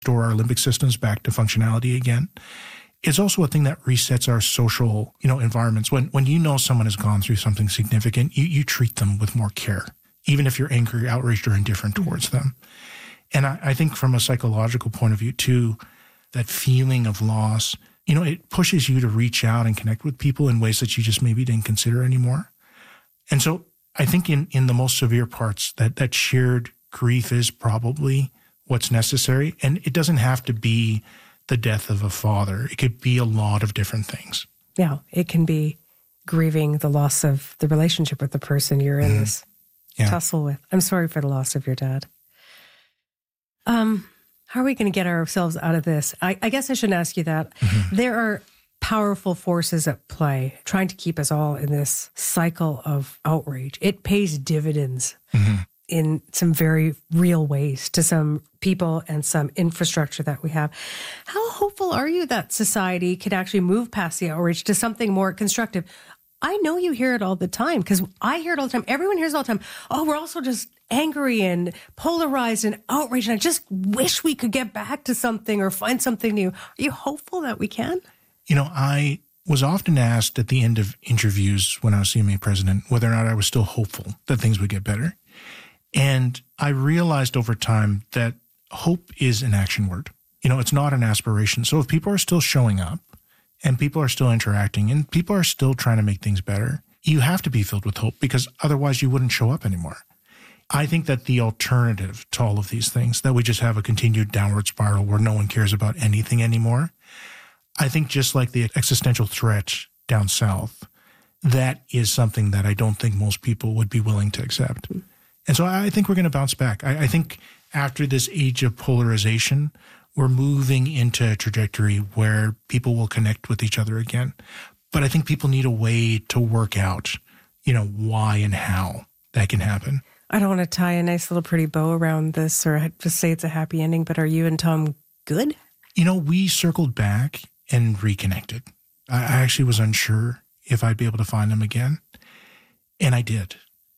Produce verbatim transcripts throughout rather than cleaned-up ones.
restore our limbic systems back to functionality again. It's also a thing that resets our social, you know, environments. When when you know someone has gone through something significant, you, you treat them with more care, even if you're angry, outraged, or indifferent towards them. And I, I think from a psychological point of view, too, that feeling of loss, you know, it pushes you to reach out and connect with people in ways that you just maybe didn't consider anymore. And so I think in, in the most severe parts, that, that shared grief is probably what's necessary. And it doesn't have to be the death of a father. It could be a lot of different things. Yeah, it can be grieving the loss of the relationship with the person you're in mm. this yeah. tussle with. I'm sorry for the loss of your dad. Um, how are we going to get ourselves out of this? I, I guess I shouldn't ask you that. Mm-hmm. There are powerful forces at play trying to keep us all in this cycle of outrage. It pays dividends mm-hmm. in some very real ways to some people and some infrastructure that we have. How hopeful are you that society could actually move past the outrage to something more constructive? I know you hear it all the time because I hear it all the time. Everyone hears it all the time. Oh, we're also just angry and polarized and outraged. And I just wish we could get back to something or find something new. Are you hopeful that we can? You know, I was often asked at the end of interviews when I was C M A president whether or not I was still hopeful that things would get better. And I realized over time that hope is an action word. You know, it's not an aspiration. So if people are still showing up and people are still interacting and people are still trying to make things better, you have to be filled with hope because otherwise you wouldn't show up anymore. I think that the alternative to all of these things, that we just have a continued downward spiral where no one cares about anything anymore, I think just like the existential threat down south, that is something that I don't think most people would be willing to accept. And so I think we're going to bounce back. I, I think after this age of polarization, we're moving into a trajectory where people will connect with each other again. But I think people need a way to work out, you know, why and how that can happen. I don't want to tie a nice little pretty bow around this or just say it's a happy ending, but are you and Tom good? You know, we circled back and reconnected. I actually was unsure if I'd be able to find him again. And I did.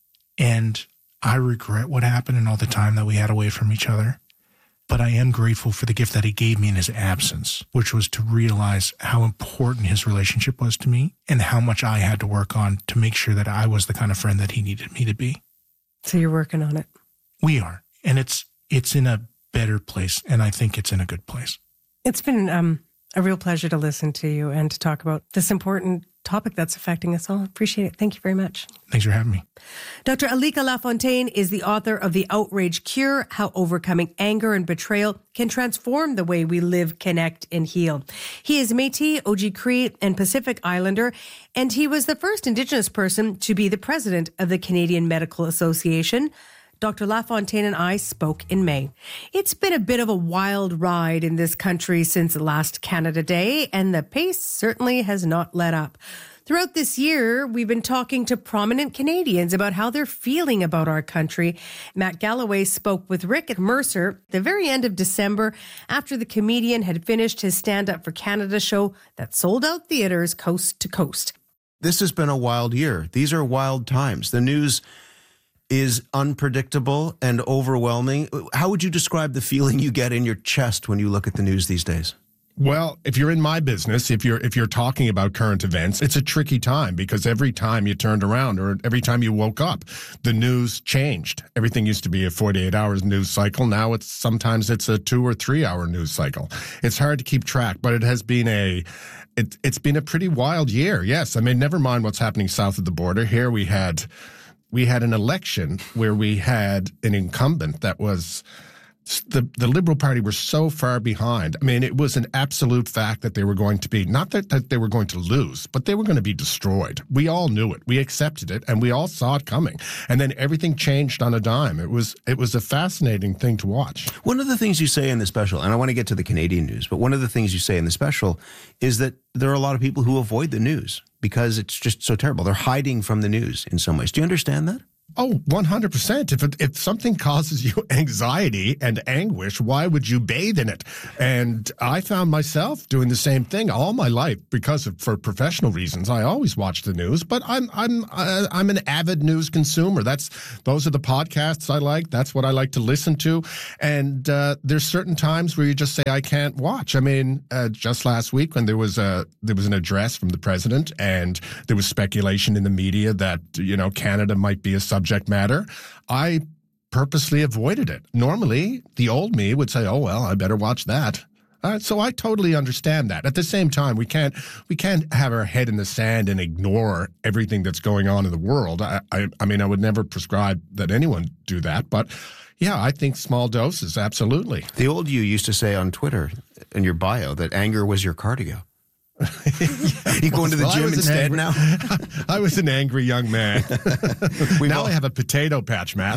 And I regret what happened and all the time that we had away from each other. But I am grateful for the gift that he gave me in his absence, which was to realize how important his relationship was to me and how much I had to work on to make sure that I was the kind of friend that he needed me to be. So you're working on it. We are. And it's it's in a better place, and I think it's in a good place. It's been um, a real pleasure to listen to you and to talk about this important topic that's affecting us all. Appreciate it. Thank you very much. Thanks for having me. Doctor Alika Lafontaine is the author of The Outrage Cure, How Overcoming Anger and Betrayal Can Transform the Way We Live, Connect, and Heal. He is Métis, Oji-Cree, and Pacific Islander, and he was the first Indigenous person to be the president of the Canadian Medical Association. Doctor Lafontaine and I spoke in May. It's been a bit of a wild ride in this country since last Canada Day, and the pace certainly has not let up. Throughout this year, we've been talking to prominent Canadians about how they're feeling about our country. Matt Galloway spoke with Rick at Mercer at the very end of December after the comedian had finished his Stand Up for Canada show that sold out theaters coast to coast. This has been a wild year. These are wild times. The news is unpredictable and overwhelming. How would you describe the feeling you get in your chest when you look at the news these days? Well, if you're in my business, if you're if you're talking about current events, it's a tricky time because every time you turned around or every time you woke up, the news changed. Everything used to be a forty-eight hours news cycle. Now it's sometimes it's a two or three hour news cycle. It's hard to keep track, but it has been a it, it's been a pretty wild year. Yes, I mean, never mind what's happening south of the border. Here we had we had an election where we had an incumbent that was. The the Liberal Party were so far behind. I mean, it was an absolute fact that they were going to be, not that, that they were going to lose, but they were going to be destroyed. We all knew it. We accepted it, and we all saw it coming. And then everything changed on a dime. It was it was a fascinating thing to watch. One of the things you say in the special, and I want to get to the Canadian news, but one of the things you say in the special is that there are a lot of people who avoid the news because it's just so terrible. They're hiding from the news in some ways. Do you understand that? Oh, one hundred percent. If it, if something causes you anxiety and anguish, why would you bathe in it? And I found myself doing the same thing all my life because of, for professional reasons. I always watch the news, but I'm I'm uh, I'm an avid news consumer. That's those are the podcasts I like. That's what I like to listen to. And uh, there's certain times where you just say I can't watch. I mean, uh, just last week when there was a there was an address from the president, and there was speculation in the media that you know Canada might be a subject matter, I purposely avoided it. Normally, the old me would say, "Oh well, I better watch that." Uh, so I totally understand that. At the same time, we can't we can't have our head in the sand and ignore everything that's going on in the world. I, I, I mean, I would never prescribe that anyone do that, but yeah, I think small doses, absolutely. The old you used to say on Twitter in your bio that anger was your cardio. You going to the well, gym instead angry, now? I was an angry young man. now all, I have a potato patch, Matt.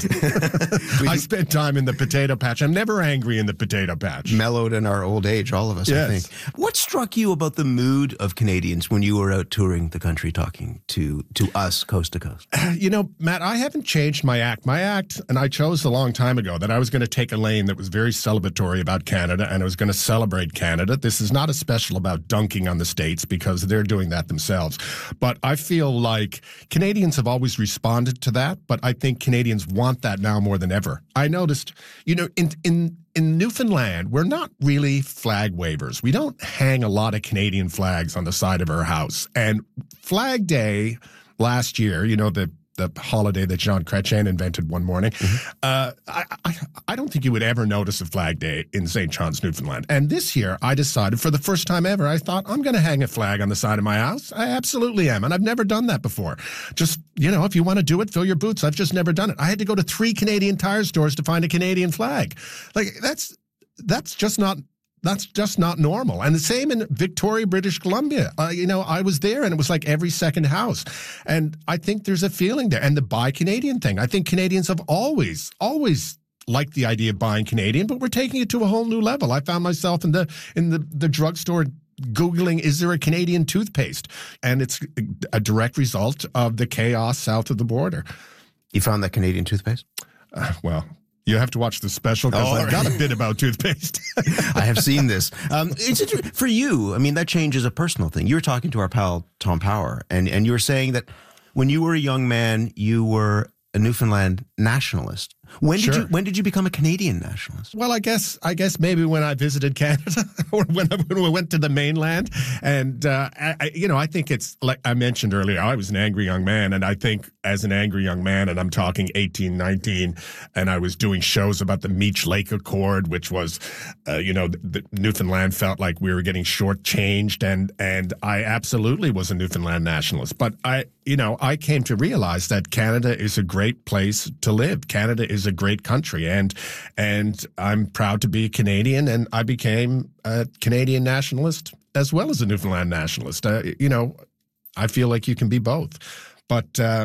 I spent time in the potato patch. I'm never angry in the potato patch. Mellowed in our old age, all of us, yes. I think. What struck you about the mood of Canadians when you were out touring the country talking to, to us coast to coast? You know, Matt, I haven't changed my act. My act, and I chose a long time ago that I was going to take a lane that was very celebratory about Canada, and I was going to celebrate Canada. This is not a special about dunking on the States because they're doing that themselves. But I feel like Canadians have always responded to that, but I think Canadians want that now more than ever. I noticed, you know, in in in Newfoundland, we're not really flag wavers. We don't hang a lot of Canadian flags on the side of our house. And Flag Day last year, you know, the the holiday that Jean Chrétien invented one morning. Mm-hmm. Uh, I, I, I don't think you would ever notice a Flag Day in Saint John's, Newfoundland. And this year, I decided for the first time ever, I thought, I'm going to hang a flag on the side of my house. I absolutely am. And I've never done that before. Just, you know, if you want to do it, fill your boots. I've just never done it. I had to go to three Canadian Tire stores to find a Canadian flag. Like, that's that's just not... That's just not normal. And the same in Victoria, British Columbia. Uh, you know, I was there and it was like every second house. And I think there's a feeling there. And the buy Canadian thing. I think Canadians have always, always liked the idea of buying Canadian, but we're taking it to a whole new level. I found myself in the in the, the drugstore Googling, is there a Canadian toothpaste? And it's a direct result of the chaos south of the border. You found that Canadian toothpaste? Uh, well... You have to watch the special because oh, I've got a bit about toothpaste. I have seen this. Um, it's for you. I mean, that change is a personal thing. You were talking to our pal Tom Power, and, and you were saying that when you were a young man, you were a Newfoundland nationalist. When did sure. you when did you become a Canadian nationalist? Well, I guess I guess maybe when I visited Canada or when I, when I went to the mainland, and uh, I, you know, I think it's like I mentioned earlier. I was an angry young man, and I think as an angry young man, and I'm talking eighteen, nineteen, and I was doing shows about the Meech Lake Accord, which was, uh, you know, the, the Newfoundland felt like we were getting shortchanged, and and I absolutely was a Newfoundland nationalist. But I, you know, I came to realize that Canada is a great place to live. Canada is a great country, and and I'm proud to be Canadian, and I became a Canadian nationalist as well as a Newfoundland nationalist. Uh, you know, I feel like you can be both, but uh,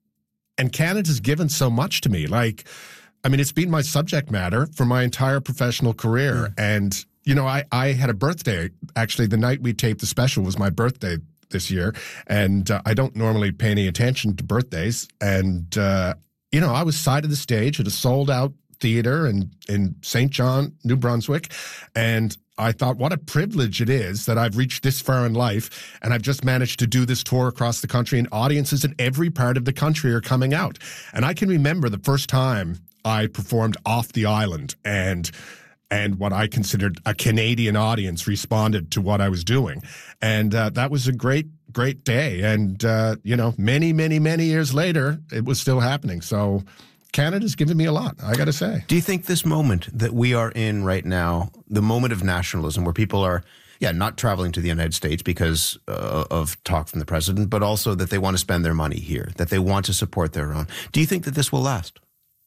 and Canada's given so much to me. Like, I mean, it's been my subject matter for my entire professional career, mm. and you know, I I had a birthday actually the night we taped the special was my birthday this year, and uh, I don't normally pay any attention to birthdays, and uh, you know, I was side of the stage at a sold-out theater in, in Saint John, New Brunswick, and I thought, what a privilege it is that I've reached this far in life, and I've just managed to do this tour across the country, and audiences in every part of the country are coming out. And I can remember the first time I performed off the island, and and what I considered a Canadian audience responded to what I was doing. And uh, that was a great, great day. And, uh, you know, many, many, many years later, it was still happening. So Canada's given me a lot, I got to say. Do you think this moment that we are in right now, the moment of nationalism where people are, yeah, not traveling to the United States because uh, of talk from the president, but also that they want to spend their money here, that they want to support their own. Do you think that this will last?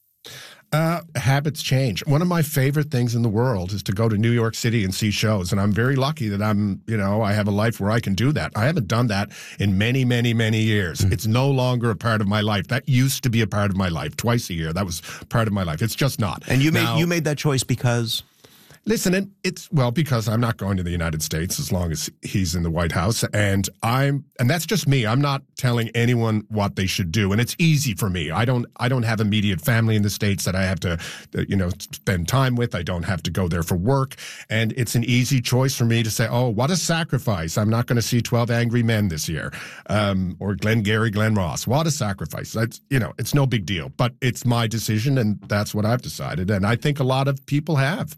Uh, habits change. One of my favorite things in the world is to go to New York City and see shows. And I'm very lucky that I'm, you know, I have a life where I can do that. I haven't done that in many, many, many years. Mm. It's no longer a part of my life. That used to be a part of my life twice a year. That was part of my life. It's just not. And you made, now, you made that choice because? Listen, and it's, well, because I'm not going to the United States as long as he's in the White House. And I'm, and that's just me. I'm not telling anyone what they should do. And it's easy for me. I don't, I don't have immediate family in the States that I have to, you know, spend time with. I don't have to go there for work. And it's an easy choice for me to say, oh, what a sacrifice. I'm not going to see twelve Angry Men this year. Um, or Glengarry Glen Ross. What a sacrifice. That's, you know, it's no big deal, but it's my decision and that's what I've decided. And I think a lot of people have.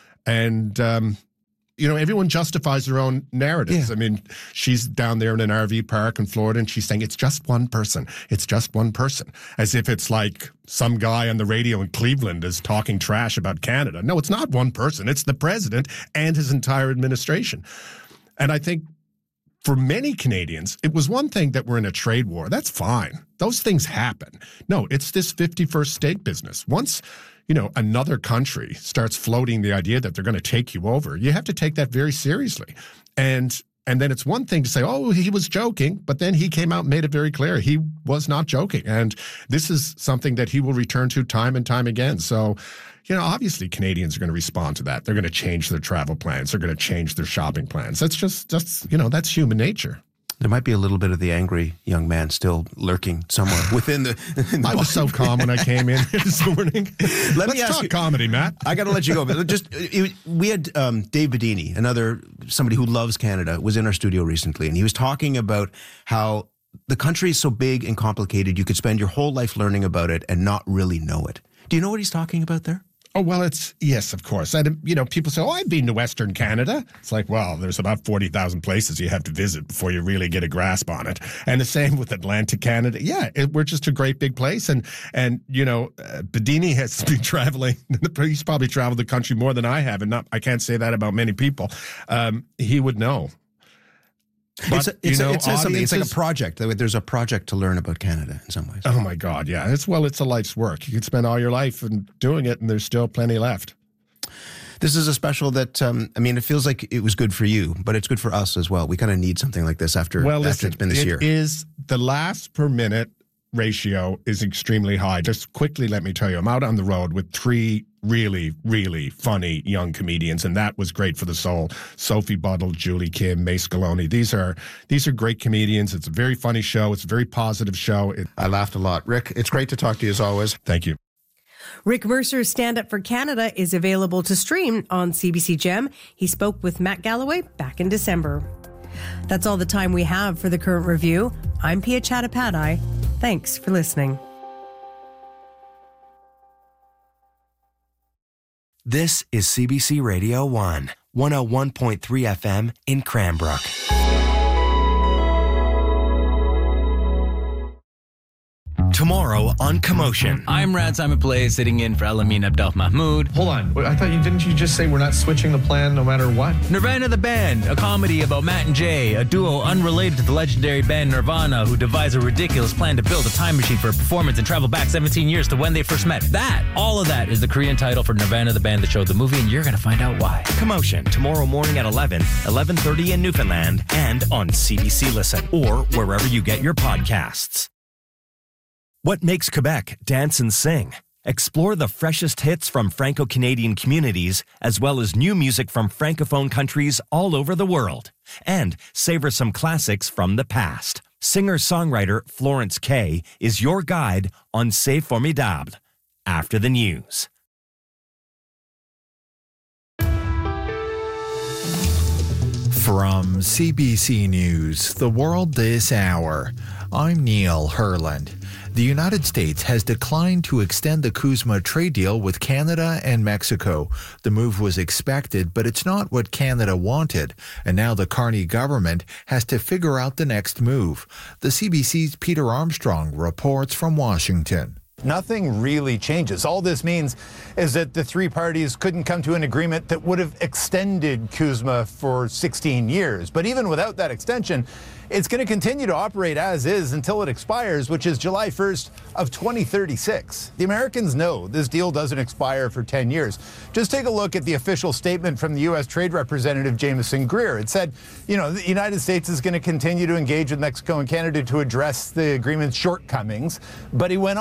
And, um, you know, everyone justifies their own narratives. Yeah. I mean, she's down there in an R V park in Florida and she's saying it's just one person. It's just one person. As if it's like some guy on the radio in Cleveland is talking trash about Canada. No, it's not one person. It's the president and his entire administration. And I think for many Canadians, it was one thing that we're in a trade war. That's fine. Those things happen. No, it's this fifty-first state business. Once, you know, another country starts floating the idea that they're going to take you over, you have to take that very seriously. And and then it's one thing to say, oh, he was joking, but then he came out and made it very clear he was not joking. And this is something that he will return to time and time again. So, you know, obviously Canadians are going to respond to that. They're going to change their travel plans. They're going to change their shopping plans. That's just, just you know, that's human nature. There might be a little bit of the angry young man still lurking somewhere within the. In the I was so calm when I came in this morning. Let Let's me ask talk you, comedy, Matt. I got to let you go, but just it, we had um, Dave Bedini, another somebody who loves Canada, was in our studio recently, and he was talking about how the country is so big and complicated. You could spend your whole life learning about it and not really know it. Do you know what he's talking about there? Oh, well, it's, yes, of course. And, you know, people say, oh, I've been to Western Canada. It's like, well, there's about forty thousand places you have to visit before you really get a grasp on it. And the same with Atlantic Canada. Yeah, it, we're just a great big place. And, and you know, uh, Bedini has been traveling. He's probably traveled the country more than I have. And not, I can't say that about many people. Um, he would know. it's But, a, it's, you know, a, it says something. It's like a project. There's a project to learn about Canada in some ways. Oh, my God, yeah. It's, well, it's a life's work. You can spend all your life in doing it, and there's still plenty left. This is a special that, um, I mean, it feels like it was good for you, but it's good for us as well. We kind of need something like this after, well, after listen, it's been this it year. Is the laughs per minute ratio is extremely high. Just quickly, let me tell you, I'm out on the road with three really, really funny young comedians, and that was great for the soul. Sophie Buttle, Julie Kim, May Scaloni. These are these are great comedians. It's a very funny show. It's a very positive show. It, I laughed a lot. Rick, it's great to talk to you as always. Thank you. Rick Mercer's Stand Up for Canada is available to stream on C B C Gem. He spoke with Matt Galloway back in December. That's all the time we have for the Current Review. I'm Pia Chattopadhyay. Thanks for listening. This is C B C Radio one, one oh one point three F M in Cranbrook. Tomorrow on Commotion. I'm Rad Simon Play, sitting in for Alamin Abdel Mahmoud. Hold on. I thought you didn't you just say we're not switching the plan no matter what? Nirvana the Band, a comedy about Matt and Jay, a duo unrelated to the legendary band Nirvana who devise a ridiculous plan to build a time machine for a performance and travel back seventeen years to when they first met. That, all of that is the Korean title for Nirvana the Band, the show, the movie, and you're going to find out why. Commotion, tomorrow morning at eleven, eleven thirty in Newfoundland, and on C B C Listen, or wherever you get your podcasts. What makes Quebec dance and sing? Explore the freshest hits from Franco-Canadian communities, as well as new music from Francophone countries all over the world. And savor some classics from the past. Singer-songwriter Florence Kay is your guide on C'est Formidable. After the news. From C B C News, The World This Hour, I'm Neil Herland. The United States has declined to extend the CUSMA trade deal with Canada and Mexico. The move was expected, but it's not what Canada wanted, and now the Carney government has to figure out the next move. The C B C's Peter Armstrong reports from Washington. Nothing really changes. All this means is that the three parties couldn't come to an agreement that would have extended CUSMA for sixteen years. But even without that extension, it's going to continue to operate as is until it expires, which is July first of twenty thirty-six. The Americans know this deal doesn't expire for ten years. Just take a look at the official statement from the U S Trade Representative Jameson Greer. It said, you know, the United States is going to continue to engage with Mexico and Canada to address the agreement's shortcomings. But he went on to say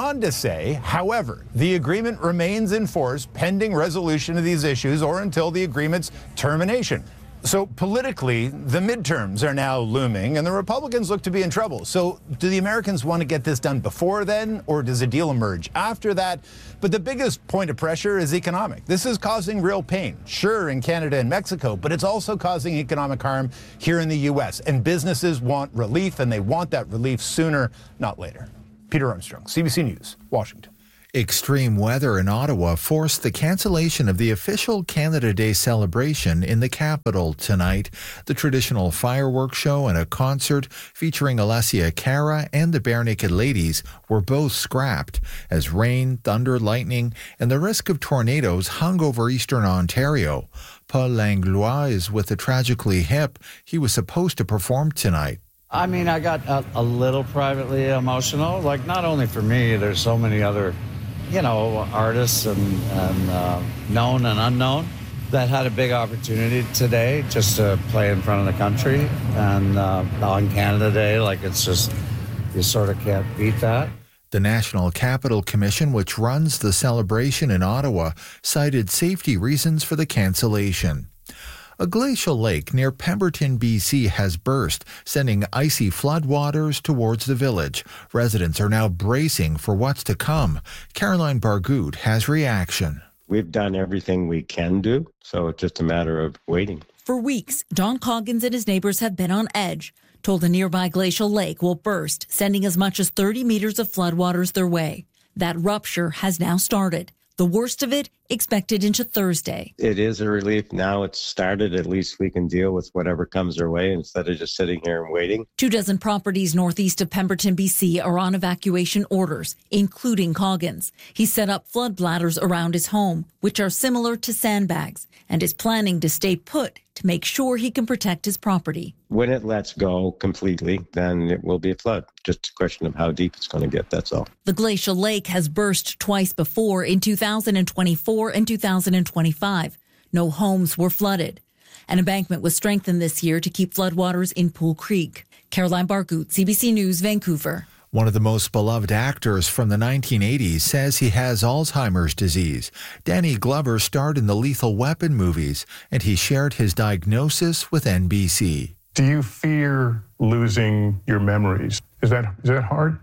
say. However, the agreement remains in force pending resolution of these issues or until the agreement's termination. So politically, the midterms are now looming, and the Republicans look to be in trouble. So do the Americans want to get this done before then, or does a deal emerge after that? But the biggest point of pressure is economic. This is causing real pain, sure, in Canada and Mexico, but it's also causing economic harm here in the U S. And businesses want relief, and they want that relief sooner, not later. Peter Armstrong, C B C News, Washington. Extreme weather in Ottawa forced the cancellation of the official Canada Day celebration in the capital tonight. The traditional fireworks show and a concert featuring Alessia Cara and the Bare Naked Ladies were both scrapped as rain, thunder, lightning, and the risk of tornadoes hung over eastern Ontario. Paul Langlois is with the Tragically Hip. He was supposed to perform tonight. I mean, I got a, a little privately emotional. Like, not only for me, there's so many other, you know, artists and, and uh, known and unknown that had a big opportunity today just to play in front of the country. And uh, on Canada Day, like, it's just, you sort of can't beat that. The National Capital Commission, which runs the celebration in Ottawa, cited safety reasons for the cancellation. A glacial lake near Pemberton, B C has burst, sending icy floodwaters towards the village. Residents are now bracing for what's to come. Caroline Bargout has reaction. We've done everything we can do, so it's just a matter of waiting. For weeks, Don Coggins and his neighbors have been on edge, told a nearby glacial lake will burst, sending as much as thirty meters of floodwaters their way. That rupture has now started. The worst of it expected into Thursday. It is a relief. Now it's started. At least we can deal with whatever comes our way instead of just sitting here and waiting. Two dozen properties northeast of Pemberton, B C are on evacuation orders, including Coggins. He set up flood bladders around his home, which are similar to sandbags, and is planning to stay put to make sure he can protect his property. When it lets go completely, then it will be a flood. Just a question of how deep it's going to get, that's all. The glacial lake has burst twice before in two thousand twenty-four and two thousand twenty-five. No homes were flooded. An embankment was strengthened this year to keep floodwaters in Pool Creek. Caroline Bargout, C B C News, Vancouver. One of the most beloved actors from the nineteen eighties says he has Alzheimer's disease. Danny Glover starred in the Lethal Weapon movies, and he shared his diagnosis with N B C. Do you fear losing your memories? Is that is that hard?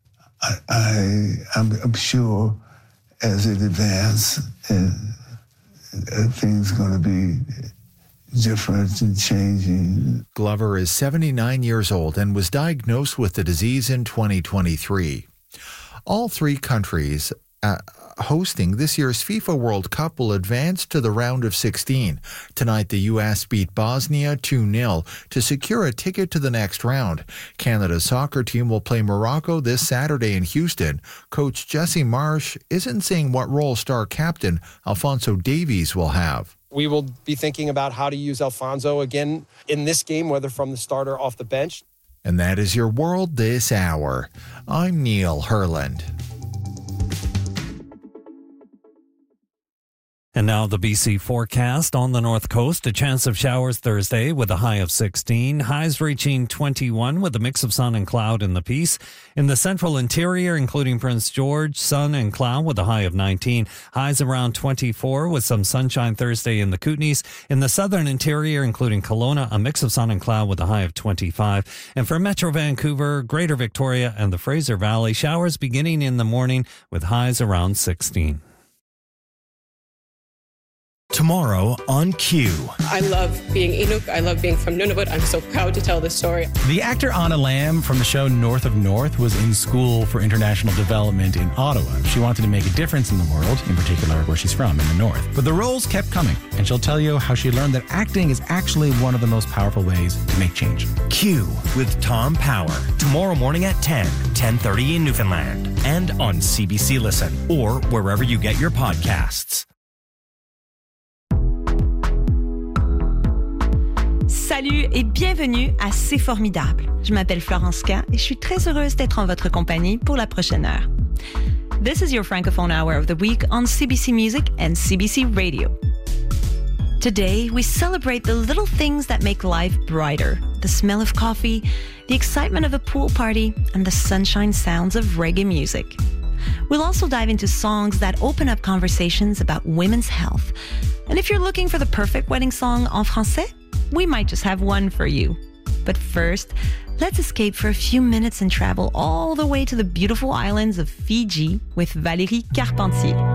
I, I I'm, I'm sure as it advances, and uh, things going to be different and changing. Glover is seventy-nine years old and was diagnosed with the disease in twenty twenty-three. All three countries uh, hosting this year's FIFA World Cup will advance to the round of sixteen. Tonight, the U S beat Bosnia two nil to secure a ticket to the next round. Canada's soccer team will play Morocco this Saturday in Houston. Coach Jesse Marsh isn't saying what role star captain Alphonso Davies will have. We will be thinking about how to use Alphonso again in this game, whether from the start or off the bench. And that is your world this hour. I'm Neil Herland. And now the B C forecast. On the north coast, a chance of showers Thursday with a high of sixteen. Highs reaching twenty-one with a mix of sun and cloud in the piece. In the central interior, including Prince George, sun and cloud with a high of nineteen. Highs around twenty-four with some sunshine Thursday in the Kootenays. In the southern interior, including Kelowna, a mix of sun and cloud with a high of twenty-five. And for Metro Vancouver, Greater Victoria, and the Fraser Valley, showers beginning in the morning with highs around sixteen. Tomorrow on Q. I love being Inuk. I love being from Nunavut. I'm so proud to tell this story. The actor Anna Lamb from the show North of North was in school for international development in Ottawa. She wanted to make a difference in the world, in particular where she's from, in the North. But the roles kept coming, and she'll tell you how she learned that acting is actually one of the most powerful ways to make change. Q with Tom Power. Tomorrow morning at ten, ten thirty in Newfoundland. And on C B C Listen, or wherever you get your podcasts. Salut et bienvenue à C'est Formidable. Je m'appelle Florence K et je suis très heureuse d'être en votre compagnie pour la prochaine heure. This is your Francophone Hour of the Week on C B C Music and C B C Radio. Today, we celebrate the little things that make life brighter. The smell of coffee, the excitement of a pool party, and the sunshine sounds of reggae music. We'll also dive into songs that open up conversations about women's health. And if you're looking for the perfect wedding song en français, we might just have one for you. But first, let's escape for a few minutes and travel all the way to the beautiful islands of Fiji with Valérie Carpentier.